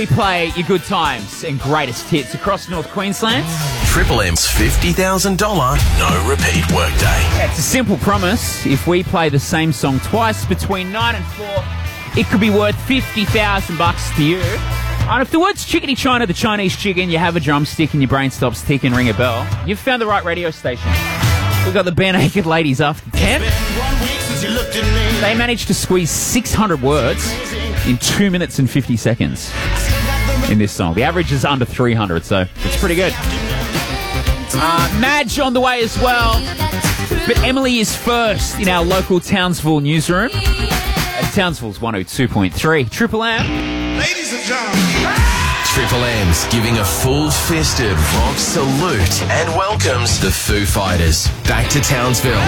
We play your good times and greatest hits across North Queensland. Triple M's $50,000 no repeat workday. It's a simple promise. If we play the same song twice between 9 and 4, it could be worth $50,000 to you. And if the word's chickadee China, the Chinese chicken, you have a drumstick and your brain stops ticking, ring a bell, you've found the right radio station. We've got the Bare Naked Ladies after 10. They managed to squeeze 600 words in 2 minutes and 50 seconds in this song. The average is under 300, so it's pretty good. Madge on the way as well. But Emily is first in our local Townsville newsroom at Townsville's 102.3 Triple M. Ladies and gentlemen, Triple M's giving a full-fisted rock salute and welcomes the Foo Fighters back to Townsville.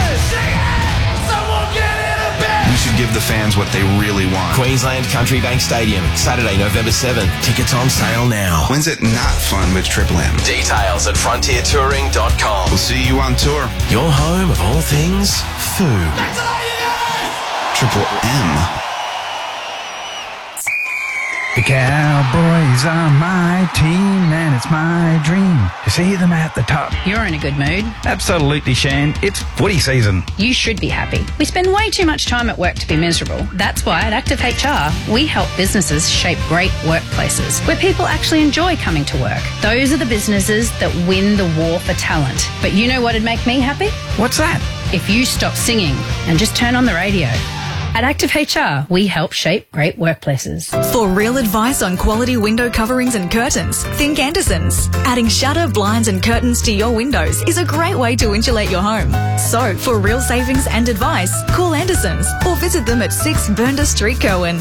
we should give the fans what they really want. Queensland Country Bank Stadium, Saturday, November 7th. Tickets on sale now. When's it not fun with Triple M? Details at frontiertouring.com. We'll see you on tour. Your home of all things Foo. Triple M. The Cowboys are my team and it's my dream to see them at the top. You're in a good mood. Absolutely, Shan. It's footy season. You should be happy. We spend way too much time at work to be miserable. That's why at Active HR, we help businesses shape great workplaces where people actually enjoy coming to work. Those are the businesses that win the war for talent. But you know what'd make me happy? What's that? If you stop singing and just turn on the radio. At Active HR, we help shape great workplaces. For real advice on quality window coverings and curtains, think Andersons. Adding shutter, blinds and curtains to your windows is a great way to insulate your home. So, for real savings and advice, call Andersons or visit them at 6 Bernda Street, Cowan.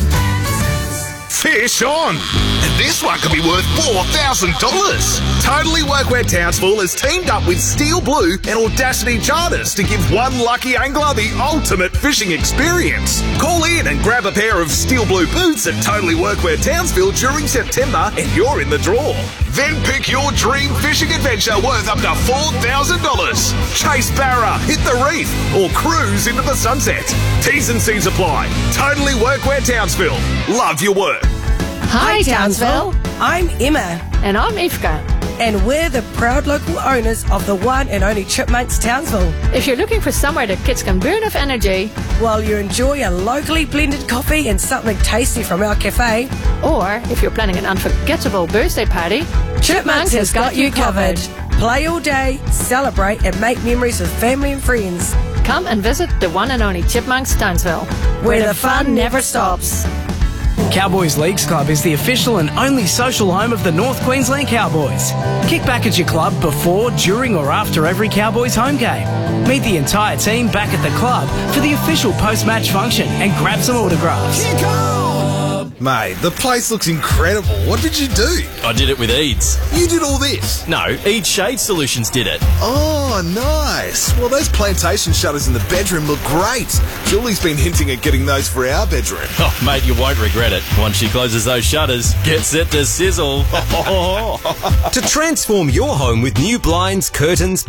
Fish on! And this one could be worth $4,000. Totally Workwear Townsville has teamed up with Steel Blue and Audacity Charters to give one lucky angler the ultimate fishing experience. Call in and grab a pair of Steel Blue boots at Totally Workwear Townsville during September and you're in the draw. Then pick your dream fishing adventure worth up to $4,000. Chase barra, hit the reef, or cruise into the sunset. T's and C's apply. Totally Workwear Townsville. Love your work. Hi Townsville, I'm Emma. and I'm Ifka. And we're the proud local owners of the one and only Chipmunks Townsville. If you're looking for somewhere the kids can burn off energy, While you enjoy a locally blended coffee and something tasty from our cafe, or if you're planning an unforgettable birthday party, Chipmunks has got you covered. Play all day, celebrate and make memories with family and friends. come and visit the one and only Chipmunks Townsville, Where the fun never stops. Cowboys Leagues Club is the official and only social home of the North Queensland Cowboys. Kick back at your club before, during or after every Cowboys home game. Meet the entire team back at the club for the official post-match function and grab some autographs. Mate, the place looks incredible. What did you do? I did it with Eads. You did all this? No, Eads Shade Solutions did it. Oh, nice. Well, those plantation shutters in the bedroom look great. Julie's been hinting at getting those for our bedroom. Oh, mate, you won't regret it. Once she closes those shutters, get set to sizzle. To transform your home with new blinds, curtains,